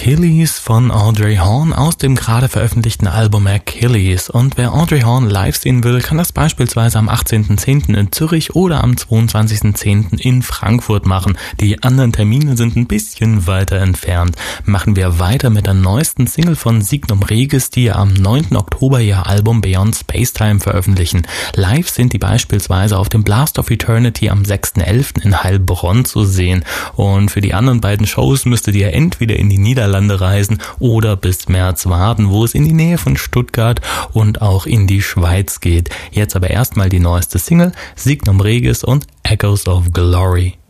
Achilles von Audrey Horne aus dem gerade veröffentlichten Album Achilles. Und wer Audrey Horne live sehen will, kann das beispielsweise am 18.10. in Zürich oder am 22.10. in Frankfurt machen. Die anderen Termine sind ein bisschen weiter entfernt. Machen wir weiter mit der neuesten Single von Signum Regis, die am 9. Oktober ihr Album Beyond Spacetime veröffentlichen. Live sind die beispielsweise auf dem Blast of Eternity am 6.11. in Heilbronn zu sehen. Und für die anderen beiden Shows müsstet ihr entweder in die Niederlande reisen oder bis März warten, wo es in die Nähe von Stuttgart und auch in die Schweiz geht. Jetzt aber erstmal die neueste Single, Signum Regis und Echoes of Glory.